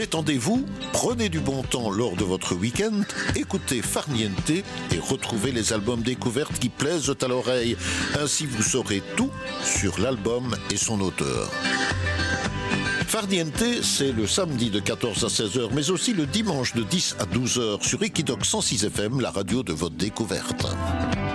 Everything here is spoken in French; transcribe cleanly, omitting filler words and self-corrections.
Détendez-vous, prenez du bon temps lors de votre week-end, écoutez Farniente et retrouvez les albums découvertes qui plaisent à l'oreille. Ainsi vous saurez tout sur l'album et son auteur. Farniente, c'est le samedi de 14 à 16h, mais aussi le dimanche de 10 à 12h sur Equidoc 106 FM, la radio de votre découverte.